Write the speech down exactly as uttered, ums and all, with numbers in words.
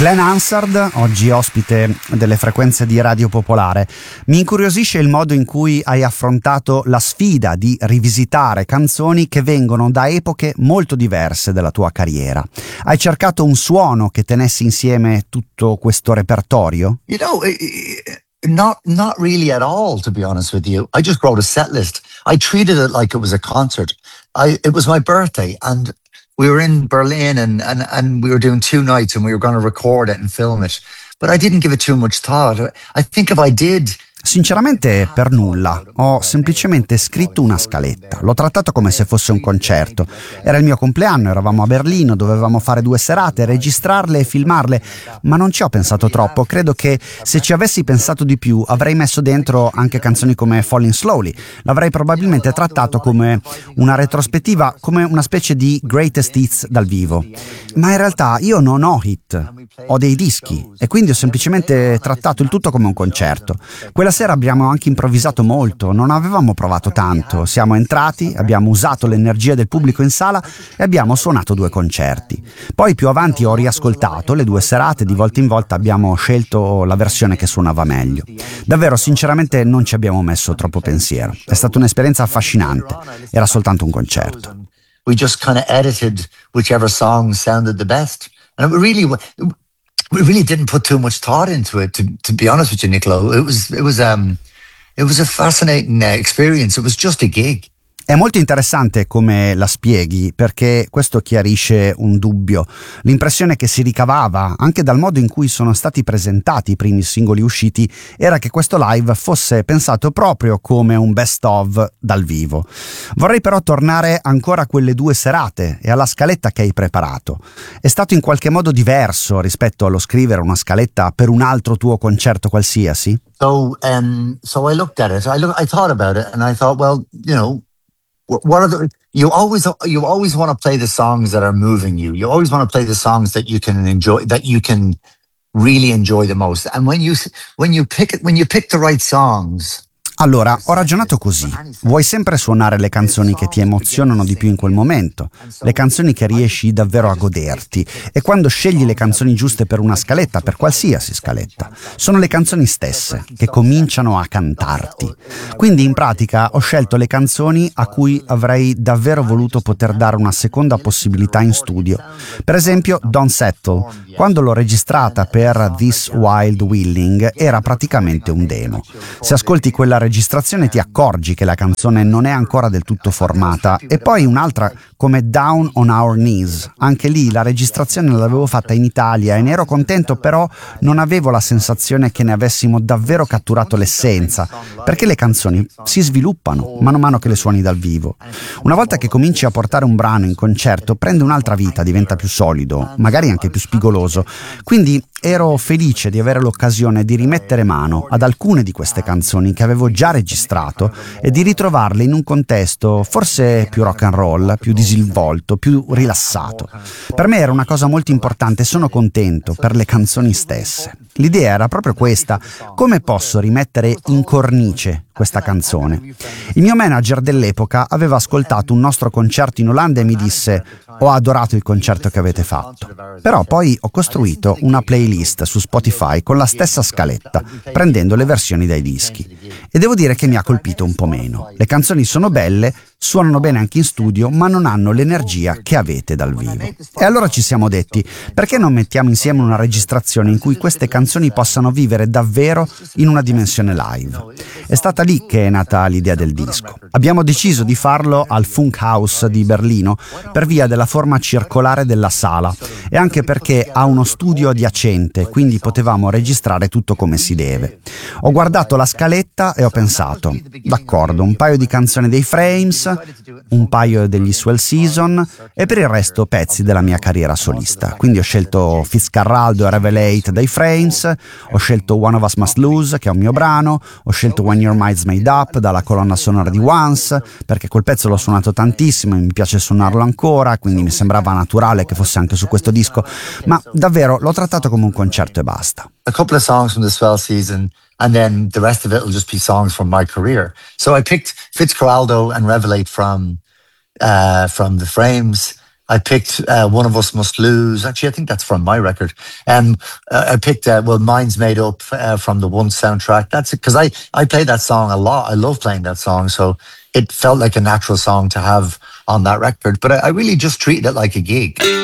Glenn Hansard, oggi ospite delle frequenze di Radio Popolare. Mi incuriosisce il modo in cui hai affrontato la sfida di rivisitare canzoni che vengono da epoche molto diverse della tua carriera. Hai cercato un suono che tenesse insieme tutto questo repertorio? You know, not not really at all, to be honest with you. I just wrote a set list. I treated it like it was a concert. I it was my birthday and we were in Berlin and, and, and we were doing two nights and we were going to record it and film it. But I didn't give it too much thought. I think if I did... Sinceramente per nulla, ho semplicemente scritto una scaletta, l'ho trattato come se fosse un concerto. Era il mio compleanno, eravamo a Berlino, dovevamo fare due serate, registrarle e filmarle, ma non ci ho pensato troppo. Credo che se ci avessi pensato di più avrei messo dentro anche canzoni come Falling Slowly, l'avrei probabilmente trattato come una retrospettiva, come una specie di greatest hits dal vivo. Ma in realtà io non ho hit, ho dei dischi e quindi ho semplicemente trattato il tutto come un concerto. Quella sera abbiamo anche improvvisato molto, non avevamo provato tanto, siamo entrati, abbiamo usato l'energia del pubblico in sala e abbiamo suonato due concerti. Poi più avanti ho riascoltato le due serate, di volta in volta abbiamo scelto la versione che suonava meglio. Davvero, sinceramente non ci abbiamo messo troppo pensiero, è stata un'esperienza affascinante, era soltanto un concerto. We just kind of edited whichever song sounded the best. And it really... We really didn't put too much thought into it, to, to be honest with you, Niccolo. It was, it was, um, it was a fascinating uh, experience. It was just a gig. È molto interessante come la spieghi, perché questo chiarisce un dubbio. L'impressione che si ricavava, anche dal modo in cui sono stati presentati i primi singoli usciti, era che questo live fosse pensato proprio come un best of dal vivo. Vorrei però tornare ancora a quelle due serate e alla scaletta che hai preparato. È stato in qualche modo diverso rispetto allo scrivere una scaletta per un altro tuo concerto qualsiasi? So, um, so I looked at it. I look, I thought about it, and I thought, well, you know, what are the, you always you always want to play the songs that are moving you. You always want to play the songs that you can enjoy, that you can really enjoy the most. And when you when you pick when you pick the right songs. Allora, ho ragionato così. Vuoi sempre suonare le canzoni che ti emozionano di più in quel momento, le canzoni che riesci davvero a goderti, e quando scegli le canzoni giuste per una scaletta, per qualsiasi scaletta, sono le canzoni stesse che cominciano a cantarti. Quindi in pratica ho scelto le canzoni a cui avrei davvero voluto poter dare una seconda possibilità in studio. Per esempio Don't Settle, quando l'ho registrata per This Wild Willing era praticamente un demo. Se ascolti quella registrazione ti accorgi che la canzone non è ancora del tutto formata, e poi un'altra come Down on Our Knees, anche lì la registrazione l'avevo fatta in Italia e ne ero contento, però non avevo la sensazione che ne avessimo davvero catturato l'essenza, perché le canzoni si sviluppano mano a mano che le suoni dal vivo. Una volta che cominci a portare un brano in concerto prende un'altra vita, diventa più solido, magari anche più spigoloso, quindi ero felice di avere l'occasione di rimettere mano ad alcune di queste canzoni che avevo già registrato e di ritrovarle in un contesto forse più rock and roll, più disinvolto, più rilassato. Per me era una cosa molto importante, sono contento per le canzoni stesse. L'idea era proprio questa: come posso rimettere in cornice questa canzone? Il mio manager dell'epoca aveva ascoltato un nostro concerto in Olanda e mi disse: ho adorato il concerto che avete fatto. Però poi ho costruito una playlist su Spotify con la stessa scaletta, prendendo le versioni dai dischi. E devo dire che mi ha colpito un po' meno. Le canzoni sono belle, suonano bene anche in studio, ma non hanno l'energia che avete dal vivo. E allora ci siamo detti: perché non mettiamo insieme una registrazione in cui queste canzoni possano vivere davvero in una dimensione live? È stata lì che è nata l'idea del disco. Abbiamo deciso di farlo al Funkhaus di Berlino per via della forma circolare della sala e anche perché ha uno studio adiacente, quindi potevamo registrare tutto come si deve. Ho guardato la scaletta e ho pensato: d'accordo, un paio di canzoni dei Frames, un paio degli Swell Season e per il resto pezzi della mia carriera solista. Quindi ho scelto Fitzcarraldo e Revelate dai Frames, ho scelto One of Us Must Lose, che è un mio brano, ho scelto When Your Mind's Made Up dalla colonna sonora di Once, perché quel pezzo l'ho suonato tantissimo e mi piace suonarlo ancora, quindi mi sembrava naturale che fosse anche su questo disco, ma davvero l'ho trattato come un concerto e basta. A couple of songs from the Swell Season, and then the rest of it will just be songs from my career. So I picked Fitzcarraldo and Revelate from uh, from the Frames, I picked uh, One of Us Must Lose. Actually, I think that's from my record. Um, uh, I picked, uh, well, Mine's Made Up uh, from the One soundtrack. That's it, because I, I play that song a lot. I love playing that song. So it felt like a natural song to have on that record. But I, I really just treated it like a gig.